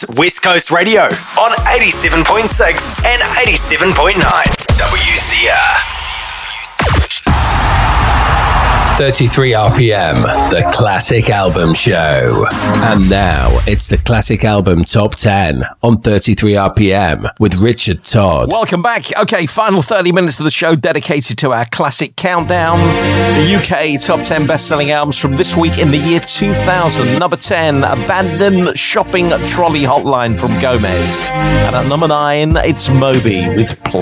It's West Coast Radio on 87.6 and 87.9 WCR. 33 RPM, the Classic Album Show. And now it's the Classic Album Top 10 on 33 RPM with Richard Todd. Welcome back. Okay, final 30 minutes of the show dedicated to our classic countdown. The UK Top 10 best-selling albums from this week in the year 2000. Number 10, Abandoned Shopping Trolley Hotline from Gomez. And at number 9, it's Moby with